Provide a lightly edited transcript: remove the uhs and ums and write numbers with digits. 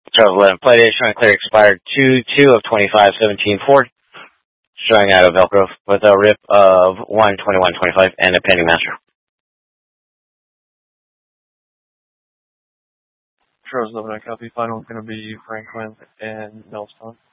Charles 11 plate date showing clear expired 2/2 of 25/17 Ford. Showing out of Elk Grove with a rip of 1/21/25 and a pending master. Charles 11, I copy. Final is going to be Franklin and Nelson.